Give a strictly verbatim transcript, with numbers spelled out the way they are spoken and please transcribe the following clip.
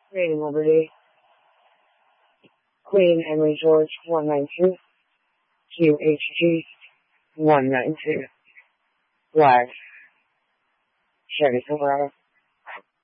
Queen Liberty, Queen Henry George one nine two, Q H G one nine two, Flag, Chevy Silverado.